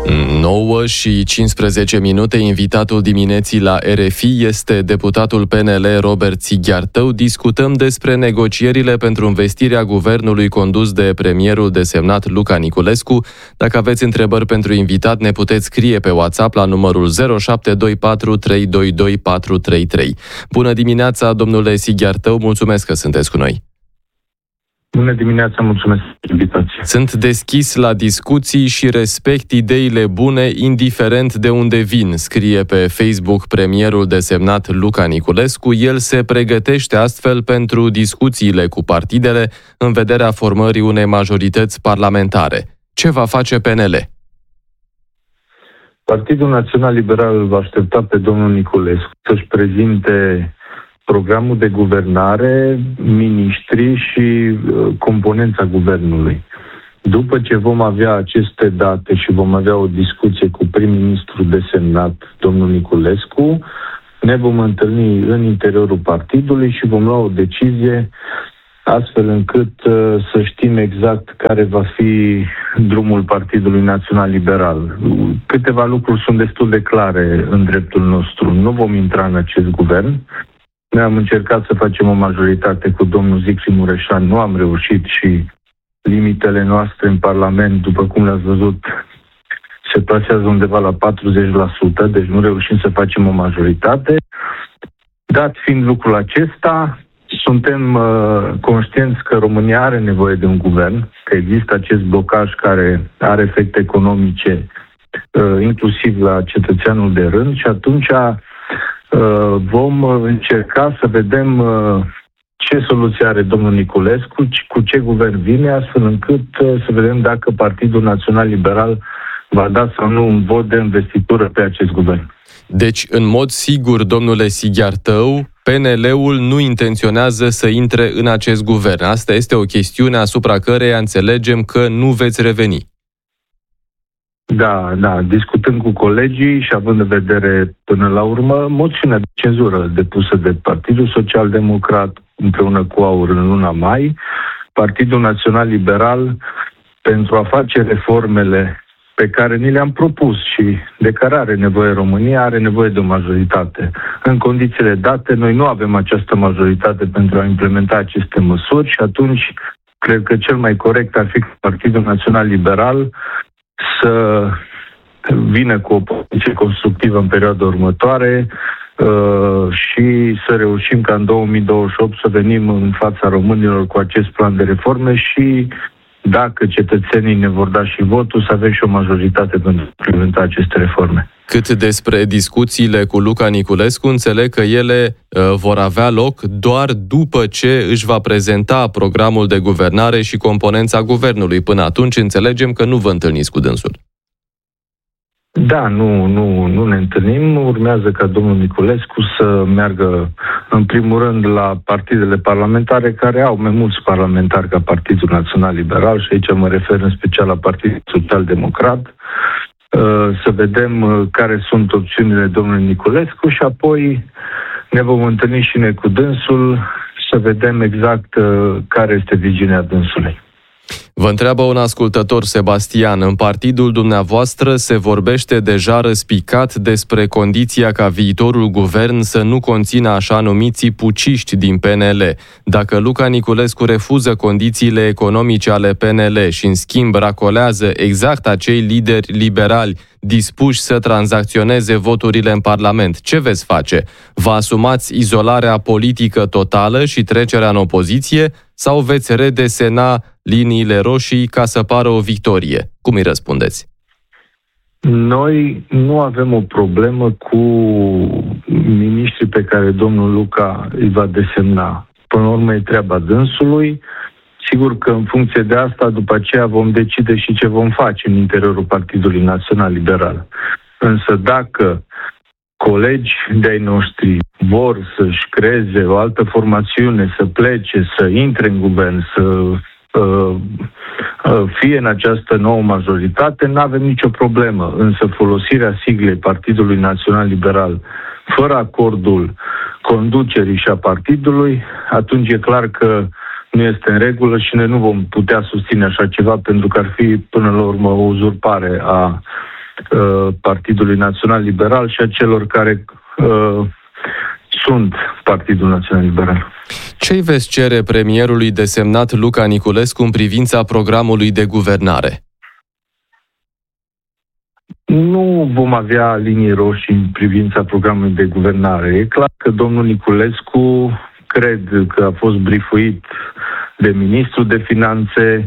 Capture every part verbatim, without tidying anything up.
nouă și cincisprezece minute, invitatul dimineții la R F I este deputatul P N L Robert Sighiartău. Discutăm despre negocierile pentru învestirea guvernului condus de premierul desemnat Luca Niculescu. Dacă aveți întrebări pentru invitat, ne puteți scrie pe WhatsApp la numărul zero șapte doi patru trei doi doi patru trei trei. Bună dimineața, domnule Sighiartău, mulțumesc că sunteți cu noi. Bună dimineața, mulțumesc pentru invitație. Sunt deschis la discuții și respect ideile bune, indiferent de unde vin, scrie pe Facebook premierul desemnat Luca Niculescu. El se pregătește astfel pentru discuțiile cu partidele în vederea formării unei majorități parlamentare. Ce va face P N L? Partidul Național Liberal îl va aștepta pe domnul Niculescu să-și prezinte programul de guvernare, miniștrii și uh, componența guvernului. După ce vom avea aceste date și vom avea o discuție cu prim-ministru desemnat, domnul Niculescu, ne vom întâlni în interiorul partidului și vom lua o decizie astfel încât uh, să știm exact care va fi drumul Partidului Național Liberal. Câteva lucruri sunt destul de clare în dreptul nostru. Nu vom intra în acest guvern. Noi am încercat să facem o majoritate cu domnul Zicli Mureșan, nu am reușit și limitele noastre în Parlament, după cum le-ați văzut, se plasează undeva la patruzeci la sută, deci nu reușim să facem o majoritate. Dat fiind lucrul acesta, suntem uh, conștienți că România are nevoie de un guvern, că există acest blocaj care are efecte economice, uh, inclusiv la cetățeanul de rând, și atunci vom încerca să vedem ce soluție are domnul Niculescu, cu ce guvern vine, astfel încât să vedem dacă Partidul Național Liberal va da sau nu un vot de investitură pe acest guvern. Deci, în mod sigur, domnule Sighiartău, P N L-ul nu intenționează să intre în acest guvern. Asta este o chestiune asupra căreia înțelegem că nu veți reveni. Da, da, discutând cu colegii și având în vedere până la urmă moțiunea de cenzură depusă de Partidul Social Democrat împreună cu AUR în luna mai, Partidul Național Liberal, pentru a face reformele pe care ni le-am propus și de care are nevoie România, are nevoie de o majoritate. În condițiile date, noi nu avem această majoritate pentru a implementa aceste măsuri și atunci cred că cel mai corect ar fi Partidul Național Liberal să vină cu o poziție constructivă în perioada următoare uh, și să reușim ca în două mii douăzeci și opt să venim în fața românilor cu acest plan de reforme și, dacă cetățenii ne vor da și votul, să avem și o majoritate pentru a implementa aceste reforme. Cât despre discuțiile cu Luca Niculescu, înțeleg că ele uh, vor avea loc doar după ce își va prezenta programul de guvernare și componența guvernului. Până atunci înțelegem că nu vă întâlniți cu dânsul. Da, nu, nu, nu ne întâlnim. Urmează ca domnul Niculescu să meargă în primul rând la partidele parlamentare care au mai mulți parlamentari ca Partidul Național Liberal și aici mă refer în special la Partidul Social Democrat, să vedem care sunt opțiunile domnului Niculescu și apoi ne vom întâlni și noi cu dânsul să vedem exact care este viziunea dânsului. Vă întreabă un ascultător, Sebastian, în partidul dumneavoastră se vorbește deja răspicat despre condiția ca viitorul guvern să nu conțină așa numiții puciști din P N L. Dacă Luca Niculescu refuză condițiile economice ale P N L și în schimb racolează exact acei lideri liberali dispuși să tranzacționeze voturile în Parlament, ce veți face? Vă asumați izolarea politică totală și trecerea în opoziție sau veți redesena liniile roșii ca să pară o victorie? Cum îi răspundeți? Noi nu avem o problemă cu miniștrii pe care domnul Luca îi va desemna. Până la urmă e treaba dânsului. Sigur că în funcție de asta, după aceea vom decide și ce vom face în interiorul Partidului Național Liberal. Însă dacă colegi de-ai noștri vor să-și creeze o altă formațiune, să plece, să intre în guvern, să uh, uh, fie în această nouă majoritate, nu avem nicio problemă. Însă folosirea siglei Partidului Național Liberal fără acordul conducerii și a partidului, atunci e clar că nu este în regulă și noi nu vom putea susține așa ceva pentru că ar fi până la urmă o uzurpare a uh, Partidului Național Liberal și a celor care uh, sunt Partidul Național Liberal. Ce-i veți cere premierului desemnat Luca Niculescu în privința programului de guvernare? Nu vom avea linii roșii în privința programului de guvernare. E clar că domnul Niculescu, cred că a fost brifuit de ministrul de finanțe,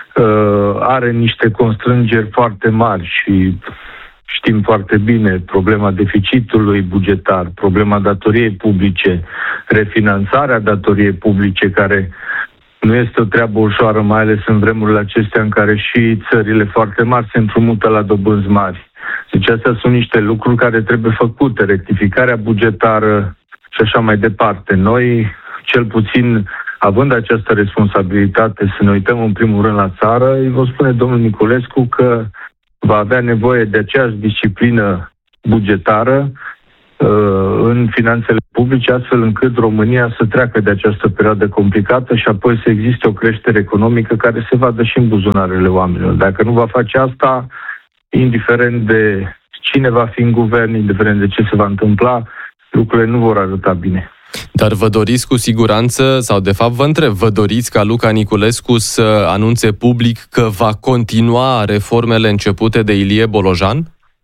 are niște constrângeri foarte mari și știm foarte bine problema deficitului bugetar, problema datoriei publice, refinanțarea datoriei publice, care nu este o treabă ușoară, mai ales în vremurile acestea în care și țările foarte mari se împrumută la dobânzi mari. Deci astea sunt niște lucruri care trebuie făcute, rectificarea bugetară și așa mai departe. Noi, cel puțin, având această responsabilitate să ne uităm în primul rând la țară, îi vă spune domnul Niculescu că va avea nevoie de aceeași disciplină bugetară uh, în finanțele publice, astfel încât România să treacă de această perioadă complicată și apoi să existe o creștere economică care se vadă și în buzunarele oamenilor. Dacă nu va face asta, indiferent de cine va fi în guvern, indiferent de ce se va întâmpla, lucrurile nu vor arăta bine. Dar vă doriți cu siguranță, sau de fapt vă întreb, vă doriți ca Luca Niculescu să anunțe public că va continua reformele începute de Ilie Bolojan?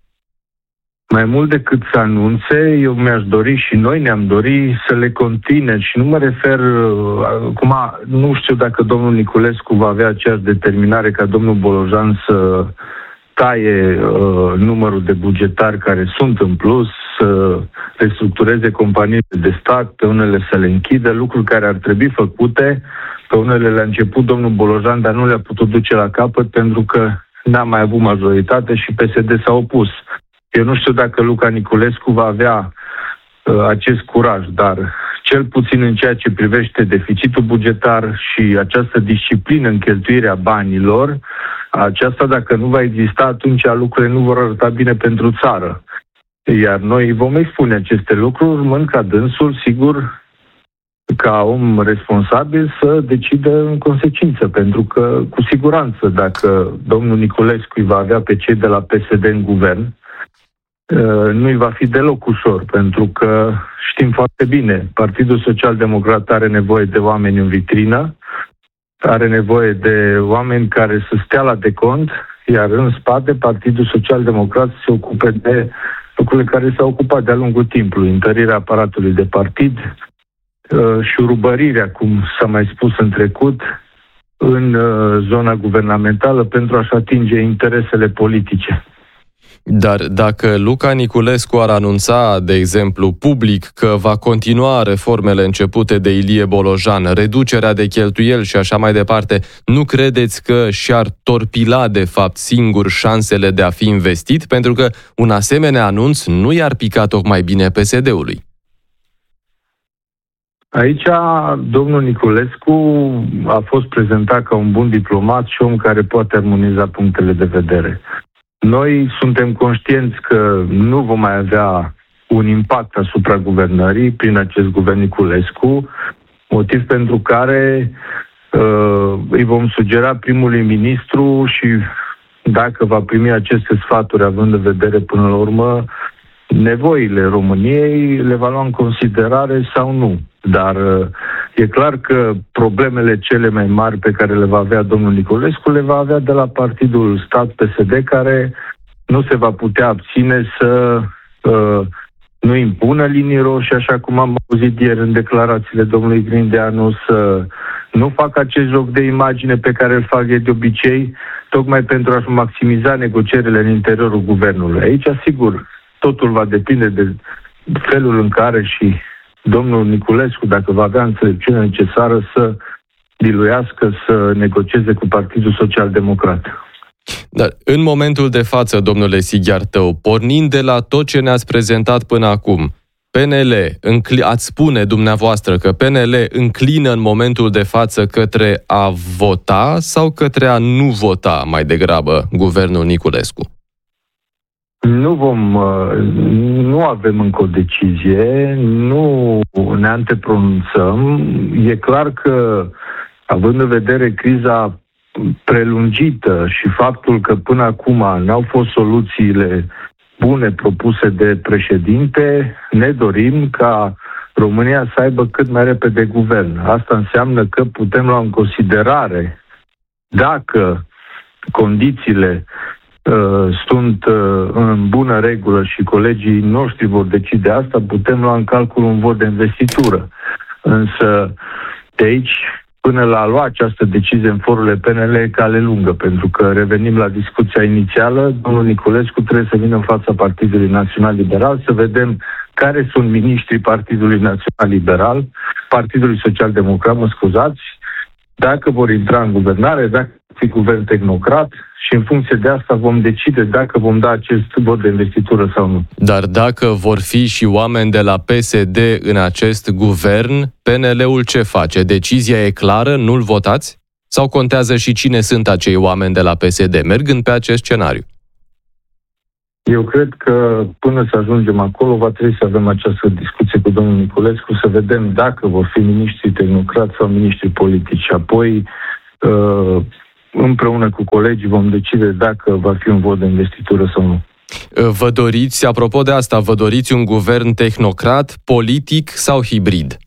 Mai mult decât să anunțe, eu mi-aș dori și noi ne-am dori să le continue și nu mă refer, acum nu știu dacă domnul Niculescu va avea aceeași determinare ca domnul Bolojan să taie uh, numărul de bugetari care sunt în plus, să restructureze companiile de stat, pe unele să le închidă, lucruri care ar trebui făcute, pe unele le-a început domnul Bolojan, dar nu le-a putut duce la capăt pentru că n-a mai avut majoritate și P S D s-a opus. Eu nu știu dacă Luca Niculescu va avea uh, acest curaj, dar cel puțin în ceea ce privește deficitul bugetar și această disciplină în cheltuirea banilor, aceasta, dacă nu va exista, atunci lucrurile nu vor arăta bine pentru țară. Iar noi vom expune aceste lucruri, urmând ca dânsul, sigur, ca om responsabil, să decidă în consecință. Pentru că, cu siguranță, dacă domnul Niculescu îi va avea pe cei de la P S D în guvern, nu-i va fi deloc ușor, pentru că știm foarte bine, Partidul Social Democrat are nevoie de oameni în vitrină, are nevoie de oameni care să stea la decont, iar în spate Partidul Social Democrat se ocupe de lucrurile care s-au ocupat de-a lungul timpului, întărirea aparatului de partid și urmărirea, cum s-a mai spus în trecut, în zona guvernamentală pentru a-și atinge interesele politice. Dar dacă Luca Niculescu ar anunța, de exemplu, public că va continua reformele începute de Ilie Bolojan, reducerea de cheltuieli și așa mai departe, nu credeți că și-ar torpila, de fapt, singur șansele de a fi investit? Pentru că un asemenea anunț nu i-ar pica tocmai bine P S D-ului. Aici, domnul Niculescu a fost prezentat ca un bun diplomat și om care poate armoniza punctele de vedere. Noi suntem conștienți că nu vom mai avea un impact asupra guvernării prin acest guvern Niculescu, motiv pentru care uh, îi vom sugera primului ministru și dacă va primi aceste sfaturi, având în vedere până la urmă nevoile României, le va lua în considerare sau nu. Dar uh, e clar că problemele cele mai mari pe care le va avea domnul Niculescu le va avea de la Partidul Stat P S D, care nu se va putea abține să uh, nu impună linii roșii, așa cum am auzit ieri în declarațiile domnului Grindeanu, să nu facă acest joc de imagine pe care îl fac ei de obicei, tocmai pentru a-și maximiza negocierile în interiorul guvernului. Aici, sigur, totul va depinde de felul în care și domnul Niculescu, dacă va avea înțelepciunea necesară să diluiască, să negocieze cu Partidul Social Democrat. Dar în momentul de față, domnule Sighiartău, pornind de la tot ce ne-ați prezentat până acum, P N L, ați spune dumneavoastră că P N L înclină în momentul de față către a vota sau către a nu vota mai degrabă guvernul Niculescu? Nu vom, nu avem încă o decizie, nu ne antepronunțăm. E clar că, având în vedere criza prelungită și faptul că până acum n-au fost soluțiile bune propuse de președinte, ne dorim ca România să aibă cât mai repede guvern. Asta înseamnă că putem lua în considerare, dacă condițiile uh, sunt uh, în bună regulă și colegii noștri vor decide asta, putem lua în calcul un vot de investitură. Însă, de aici până la a lua această decizie în forurile P N L e cale lungă, pentru că revenim la discuția inițială, domnul Niculescu trebuie să vină în fața Partidului Național Liberal, să vedem care sunt miniștrii Partidului Național Liberal, Partidului Social Democrat, mă scuzați, dacă vor intra în guvernare, dacă fi guvern tehnocrat, și în funcție de asta vom decide dacă vom da acest vot de investitură sau nu. Dar dacă vor fi și oameni de la P S D în acest guvern, P N L-ul ce face? Decizia e clară, nu-l votați? Sau contează și cine sunt acei oameni de la P S D, mergând pe acest scenariu? Eu cred că până să ajungem acolo va trebui să avem această discuție cu domnul Niculescu, să vedem dacă vor fi miniștri tehnocrați sau miniștri politici. Apoi, împreună cu colegii vom decide dacă va fi un vot de investitură sau nu. Vă doriți, apropo de asta, vă doriți un guvern tehnocrat, politic sau hibrid?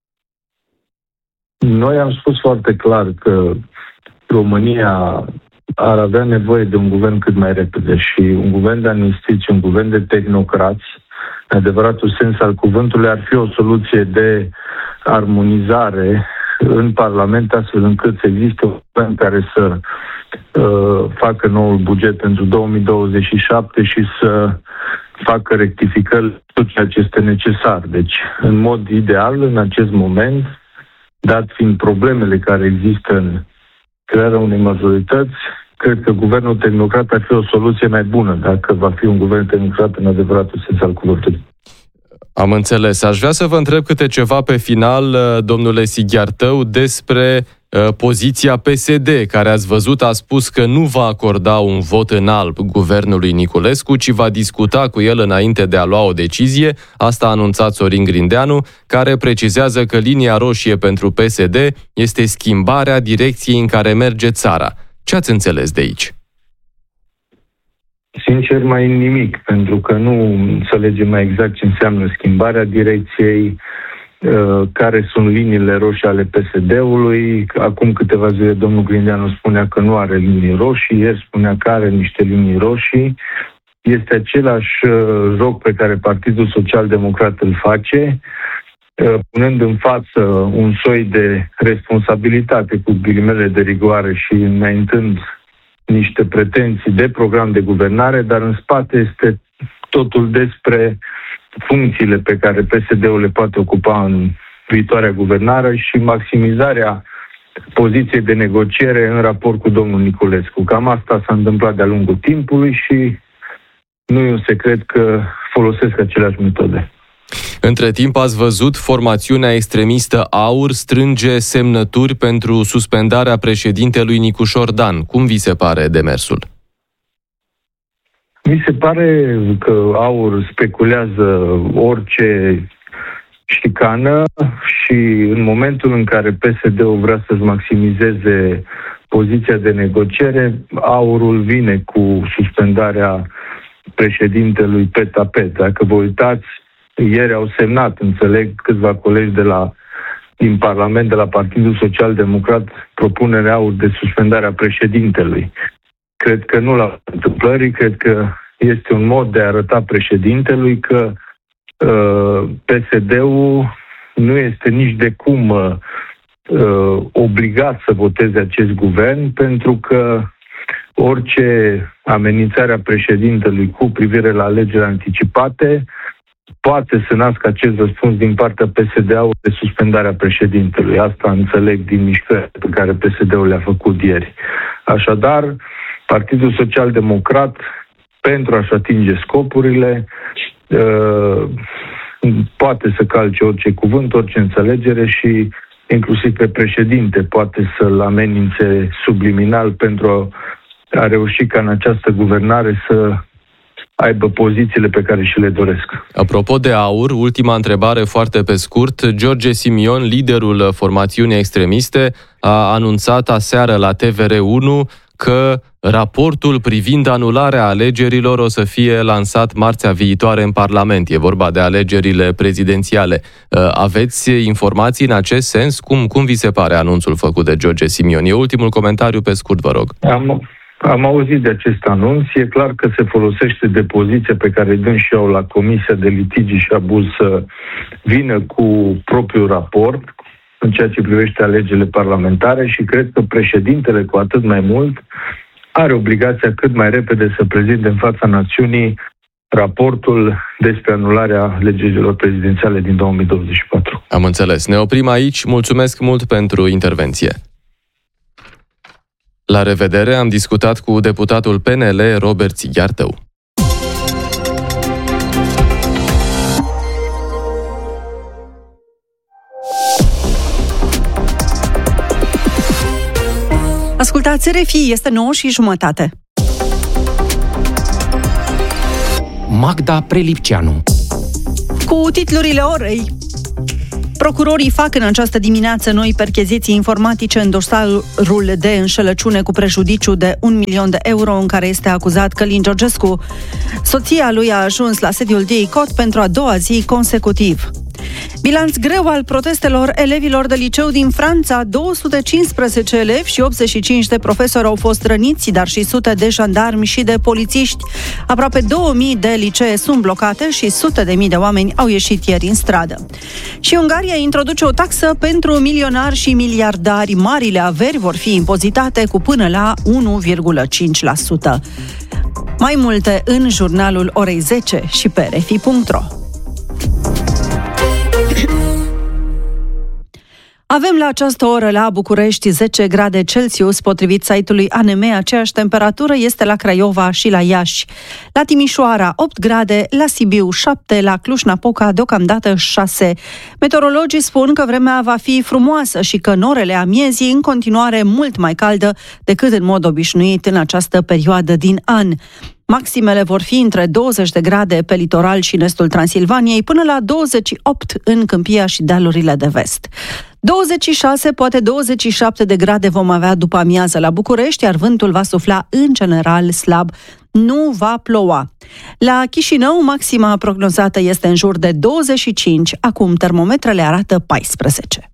Noi am spus foarte clar că România ar avea nevoie de un guvern cât mai repede și un guvern de amnistiți, un guvern de tehnocrați, în adevăratul sens al cuvântului, ar fi o soluție de armonizare în Parlament, astfel încât să existe un guvern care să uh, facă noul buget pentru două mii douăzeci și șapte și să facă rectificări tot ceea ce este necesar. Deci, în mod ideal, în acest moment, dat fiind problemele care există în crearea unei majorități, cred că guvernul tehnocrat ar fi o soluție mai bună, dacă va fi un guvern tehnocrat în adevăratul sens al cuvântului. Am înțeles. Aș vrea să vă întreb câte ceva pe final, domnule Sighiartău, despre uh, poziția P S D, care ați văzut a spus că nu va acorda un vot în alb guvernului Niculescu, ci va discuta cu el înainte de a lua o decizie. Asta a anunțat Sorin Grindeanu, care precizează că linia roșie pentru P S D este schimbarea direcției în care merge țara. Ce ați înțeles de aici? Sincer, mai nimic, pentru că nu înțelegem mai exact ce înseamnă schimbarea direcției, care sunt liniile roșii ale P S D-ului. Acum câteva zile domnul Grindeanu spunea că nu are linii roșii, ieri spunea că are niște linii roșii. Este același joc pe care Partidul Social Democrat îl face, punând în față un soi de responsabilitate cu ghilimele de rigoare și înaintând niște pretenții de program de guvernare, dar în spate este totul despre funcțiile pe care P S D-ul le poate ocupa în viitoarea guvernare și maximizarea poziției de negociere în raport cu domnul Niculescu. Cam asta s-a întâmplat de-a lungul timpului și nu e un secret că folosesc aceleași metode. Între timp ați văzut formațiunea extremistă AUR strânge semnături pentru suspendarea președintelui Nicușor Dan. Cum vi se pare demersul? Mi se pare că AUR speculează orice șicană și în momentul în care P S D-ul vrea să-și maximizeze poziția de negociere, AUR-ul vine cu suspendarea președintelui pe tapet. Dacă vă uitați, ieri au semnat, înțeleg, câțiva colegi de la, din Parlament, de la Partidul Social Democrat, propunerea AUR de suspendarea președintelui. Cred că nu la întâmplării, cred că este un mod de a arăta președintelui că uh, P S D-ul nu este nici de cum uh, obligat să voteze acest guvern, pentru că orice amenințare a președintelui cu privire la alegeri anticipate poate să nască acest răspuns din partea P S D-ului de suspendarea președintelui. Asta înțeleg din mișcările pe care P S D-ul le-a făcut ieri. Așadar, Partidul Social Democrat, pentru a-și atinge scopurile, poate să calce orice cuvânt, orice înțelegere și inclusiv pe președinte poate să-l amenințe subliminal pentru a reuși ca în această guvernare să aibă pozițiile pe care și le doresc. Apropo de aur, ultima întrebare foarte pe scurt. George Simion, liderul formațiunii extremiste, a anunțat aseară la T V R unu că raportul privind anularea alegerilor o să fie lansat marțea viitoare în Parlament. E vorba de alegerile prezidențiale. Aveți informații în acest sens? Cum, cum vi se pare anunțul făcut de George Simion? E ultimul comentariu pe scurt, vă rog. Am, am auzit de acest anunț. E clar că se folosește de poziția pe care dânsi au la Comisia de Litigi și Abuz să vină cu propriul raport în ceea ce privește alegerile parlamentare și cred că președintele, cu atât mai mult, are obligația cât mai repede să prezinte în fața națiunii raportul despre anularea alegerilor prezidențiale din două mii douăzeci și patru. Am înțeles. Ne oprim aici. Mulțumesc mult pentru intervenție. La revedere, am discutat cu deputatul P N L, Robert Țigheartău. Ascultați R F I, este nouă și jumătate. Magda Prelipceanu. Cu titlurile orei. Procurorii fac în această dimineață noi percheziții informatice în dosarul de înșelăciune cu prejudiciu de un milion de euro în care este acuzat Călin Georgescu. Soția lui a ajuns la sediul D I C O T pentru a doua zi consecutiv. Bilanț greu al protestelor elevilor de liceu din Franța. două sute cincisprezece elevi și optzeci și cinci de profesori au fost răniți, dar și sute de jandarmi și de polițiști. Aproape două mii de licee sunt blocate și sute de mii de oameni au ieșit ieri în stradă. Și Ungaria introduce o taxă pentru milionari și miliardari. Marile averi vor fi impozitate cu până la unu virgulă cinci la sută. Mai multe în jurnalul orei zece și pe r f i punct r o. Avem la această oră la București zece grade Celsius, potrivit site-ului A N M. Aceeași temperatură este la Craiova și la Iași. La Timișoara opt grade, la Sibiu șapte, la Cluj-Napoca deocamdată șase. Meteorologii spun că vremea va fi frumoasă și că în orele amiezii în continuare mult mai caldă decât în mod obișnuit în această perioadă din an. Maximele vor fi între douăzeci de grade pe litoral și în estul Transilvaniei, până la douăzeci și opt în Câmpia și dealurile de vest. douăzeci și șase, poate douăzeci și șapte de grade vom avea după amiază la București, iar vântul va sufla în general slab. Nu va ploua. La Chișinău, maxima prognozată este în jur de douăzeci și cinci, acum termometrele arată paisprezece.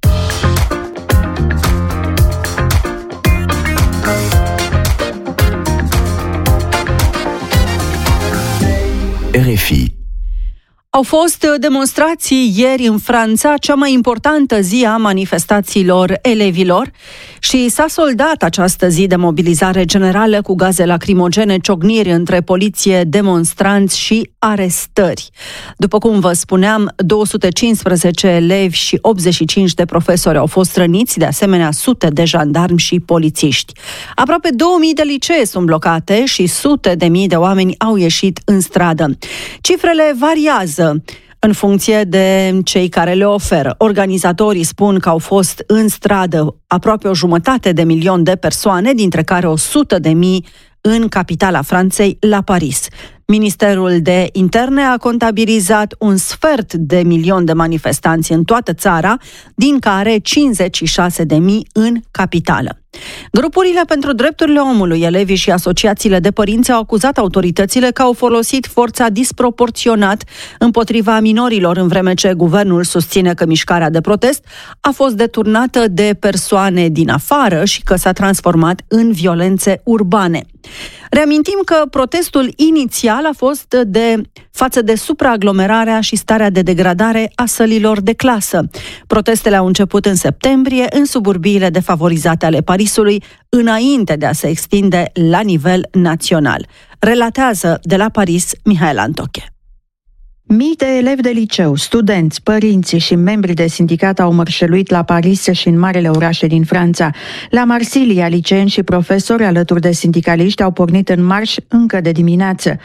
R F I. Au fost demonstrații ieri în Franța, cea mai importantă zi a manifestațiilor elevilor, și s-a soldat această zi de mobilizare generală cu gaze lacrimogene, ciocniri între poliție, demonstranți și arestări. După cum vă spuneam, două sute cincisprezece elevi și optzeci și cinci de profesori au fost răniți, de asemenea sute de jandarmi și polițiști. Aproape două mii de licee sunt blocate și sute de mii de oameni au ieșit în stradă. Cifrele variază în funcție de cei care le oferă. Organizatorii spun că au fost în stradă aproape o jumătate de milion de persoane, dintre care o sută de mii în capitala Franței, la Paris. Ministerul de Interne a contabilizat un sfert de milion de manifestanți în toată țara, din care cincizeci și șase de mii în capitală. Grupurile pentru drepturile omului, elevii și asociațiile de părinți au acuzat autoritățile că au folosit forța disproporționat împotriva minorilor, în vreme ce guvernul susține că mișcarea de protest a fost deturnată de persoane din afară și că s-a transformat în violențe urbane. Reamintim că protestul inițial a fost de față de supraaglomerarea și starea de degradare a sălilor de clasă. Protestele au început în septembrie în suburbiile defavorizate ale Parisului, înainte de a se extinde la nivel național. Relatează de la Paris Mihaela Antoche. Mii de elevi de liceu, studenți, părinții și membri de sindicat au mărșăluit la Paris și în marele orașe din Franța. La Marsilia, liceeni și profesori alături de sindicaliști au pornit în marș încă de dimineață.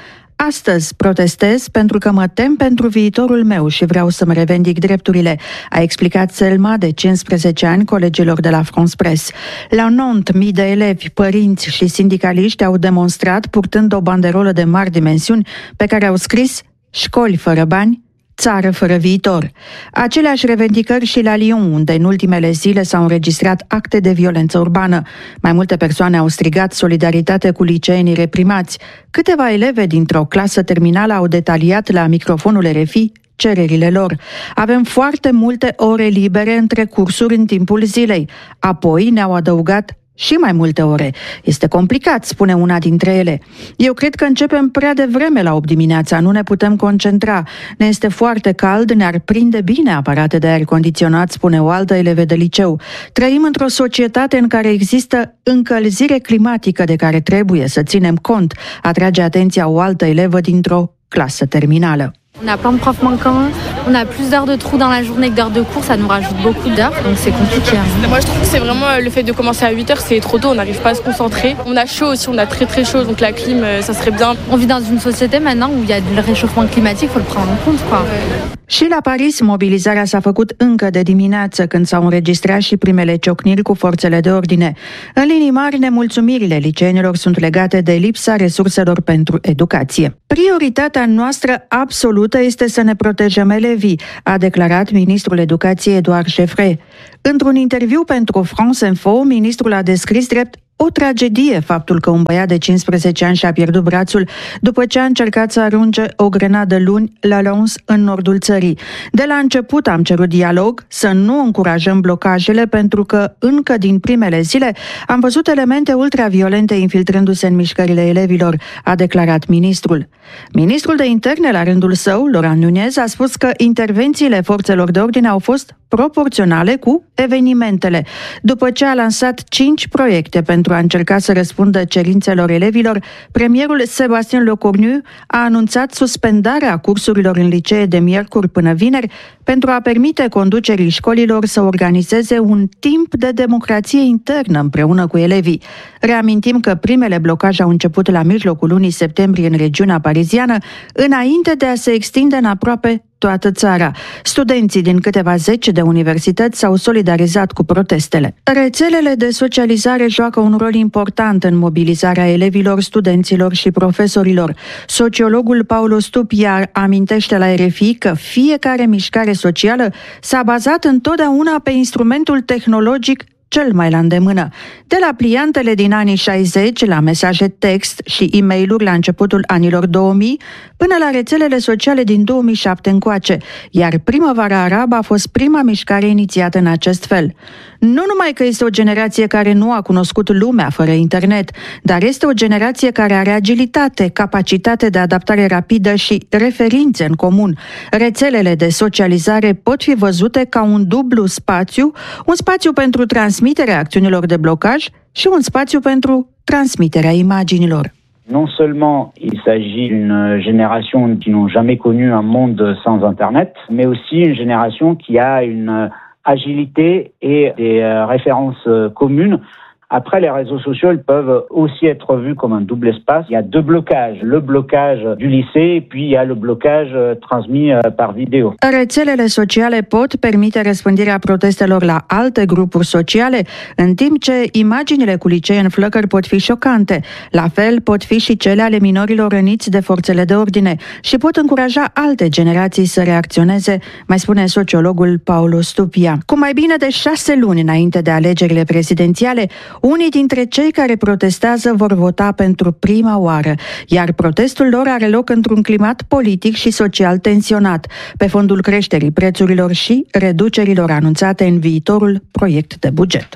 Astăzi protestez pentru că mă tem pentru viitorul meu și vreau să-mi revendic drepturile, a explicat Selma, de cincisprezece ani, colegilor de la France Press. La Nantes, mii de elevi, părinți și sindicaliști au demonstrat purtând o banderolă de mari dimensiuni pe care au scris "Școli fără bani, țară fără viitor". Aceleași revendicări și la Lyon, unde în ultimele zile s-au înregistrat acte de violență urbană. Mai multe persoane au strigat solidaritate cu liceenii reprimați. Câteva eleve dintr-o clasă terminală au detaliat la microfonul R F I cererile lor. Avem foarte multe ore libere între cursuri în timpul zilei. Apoi ne-au adăugat și mai multe ore. Este complicat, spune una dintre ele. Eu cred că începem prea devreme la opt dimineața, nu ne putem concentra. Ne este foarte cald, ne-ar prinde bine aparate de aer condiționat, spune o altă elevă de liceu. Trăim într-o societate în care există încălzire climatică de care trebuie să ținem cont, atrage atenția o altă elevă dintr-o clasă terminală. On a plein de profs manquants, on a plus d'heures de trous dans la journée que d'heures de cours, ça nous rajoute beaucoup d'heures, donc c'est compliqué. Moi je trouve que c'est vraiment le fait de commencer à huit heures, c'est trop tôt, on n'arrive pas à se concentrer. On a chaud aussi, on a très très chaud, donc la clim, ça serait bien. On vit dans une société maintenant où il y a le réchauffement climatique, il faut le prendre en compte, quoi. Și la Paris, mobilizarea s-a făcut încă de dimineață, când s-au înregistrat și primele ciocniri cu forțele de ordine. În linii mari, nemulțumirile liceenilor sunt legate de lipsa resurselor pentru educație. Prioritatea noastră absolută este să ne protejăm elevii, a declarat ministrul educației Edouard Geoffrey. Într-un interviu pentru France Info, ministrul a descris drept o tragedie faptul că un băiat de cincisprezece ani și-a pierdut brațul după ce a încercat să arunce o grenadă luni la Lens, în nordul țării. De la început am cerut dialog, să nu încurajăm blocajele, pentru că încă din primele zile am văzut elemente ultraviolente infiltrându-se în mișcările elevilor, a declarat ministrul. Ministrul de interne, la rândul său, Laurent Nunez, a spus că intervențiile forțelor de ordine au fost proporționale cu evenimentele, după ce a lansat cinci proiecte pentru a încerca să răspundă cerințelor elevilor. Premierul Sébastien Lecornu a anunțat suspendarea cursurilor în licee de miercuri până vineri pentru a permite conducerii școlilor să organizeze un timp de democrație internă împreună cu elevii. Reamintim că primele blocaje au început la mijlocul lunii septembrie în regiunea pariziană, înainte de a se extinde în aproape toată țara. Studenții din câteva zeci de universități s-au solidarizat cu protestele. Rețelele de socializare joacă un rol important în mobilizarea elevilor, studenților și profesorilor. Sociologul Paulo Stupia amintește la R F I că fiecare mișcare socială s-a bazat întotdeauna pe instrumentul tehnologic cel mai la îndemână. De la pliantele din anii șaizeci, la mesaje text și e-mail-uri la începutul anilor două mii, până la rețelele sociale din două mii șapte încoace, iar Primăvara Arabă a fost prima mișcare inițiată în acest fel. Nu numai că este o generație care nu a cunoscut lumea fără internet, dar este o generație care are agilitate, capacitate de adaptare rapidă și referințe în comun. Rețelele de socializare pot fi văzute ca un dublu spațiu, un spațiu pentru transmiterea acțiunilor de blocaj și un spațiu pentru transmiterea imaginilor. Non seulement il s'agit d'une génération qui n'ont jamais connu un monde sans Internet, mais aussi une génération qui a une agilité et des références communes. Après, les réseaux sociaux, ils peuvent aussi être vus comme un double espace. Il y a deux blocages. Le blocage du lycée et puis il y a le blocage transmis par vidéo. Rețelele sociale pot permite răspândirea protestelor la alte grupuri sociale, în timp ce imaginile cu licee în flăcări pot fi șocante. La fel pot fi și cele ale minorilor răniți de forțele de ordine și pot încuraja alte generații să reacționeze, mai spune sociologul Paulo Stupia. Cu mai bine de șase luni înainte de alegerile prezidențiale, unii dintre cei care protestează vor vota pentru prima oară, iar protestul lor are loc într-un climat politic și social tensionat, pe fondul creșterii prețurilor și reducerilor anunțate în viitorul proiect de buget.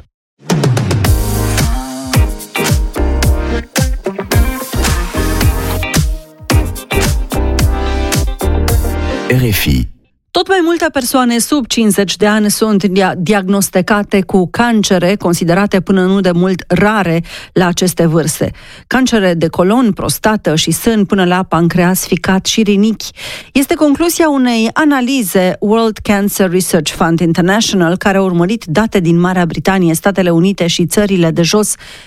R F I. Tot mai multe persoane sub cincizeci de ani sunt diagnosticate cu cancere, considerate până nu de mult rare la aceste vârste. Cancere de colon, prostată și sân, până la pancreas, ficat și rinichi. Este concluzia unei analize World Cancer Research Fund International, care a urmărit date din Marea Britanie, Statele Unite și țările de jos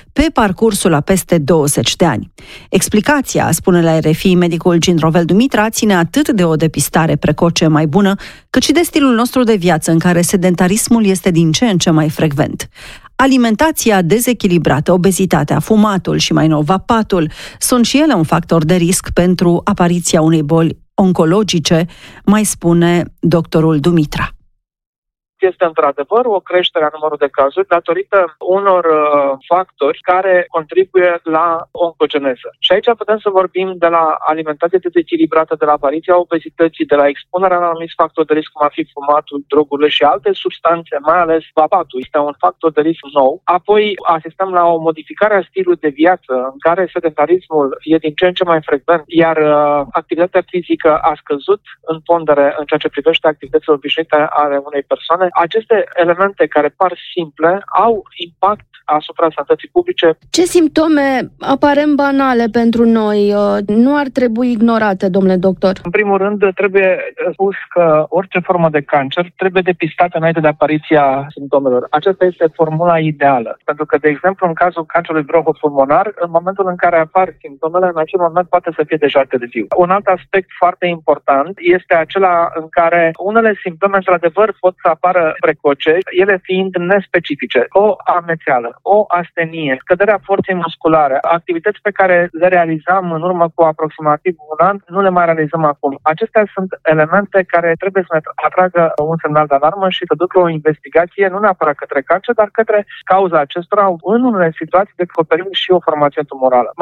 pe parcursul a peste douăzeci de ani. Explicația, spune la R F I medicul Ginrovel Dumitra, ține atât de o depistare precoce mai bună, cât și de stilul nostru de viață în care sedentarismul este din ce în ce mai frecvent. Alimentația dezechilibrată, obezitatea, fumatul și mai nou vapatul sunt și ele un factor de risc pentru apariția unei boli oncologice, mai spune doctorul Dumitra. Este într-adevăr o creștere a numărului de cazuri datorită unor uh, factori care contribuie la oncogeneză. Și aici putem să vorbim de la alimentație dezechilibrată, de la apariția obezității, de la expunerea la anumiți factori de risc, cum ar fi fumatul, drogurile și alte substanțe, mai ales vapatul. Este un factor de risc nou. Apoi asistăm la o modificare a stilului de viață în care sedentarismul e din ce în ce mai frecvent, iar uh, activitatea fizică a scăzut în pondere în ceea ce privește activitățile obișnuite ale unei persoane. Aceste elemente care par simple au impact asupra sănătății publice. Ce simptome aparent banale pentru noi nu ar trebui ignorate, domnule doctor? În primul rând, trebuie spus că orice formă de cancer trebuie depistată înainte de apariția simptomelor. Aceasta este formula ideală. Pentru că, de exemplu, în cazul cancerului bronhopulmonar, în momentul în care apar simptomele, în acel moment poate să fie deja târziu. Un alt aspect foarte important este acela în care unele simptome, într-adevăr, pot să apară precoce, ele fiind nespecifice. O amețeală, o astenie, scăderea forței musculare, activități pe care le realizam în urmă cu aproximativ un an, nu le mai realizăm acum. Acestea sunt elemente care trebuie să ne atragă un semnal de alarmă și să ducă o investigație, nu neapărat către cancer, dar către cauza acestora, în unele situații descoperim și o formație tumorală.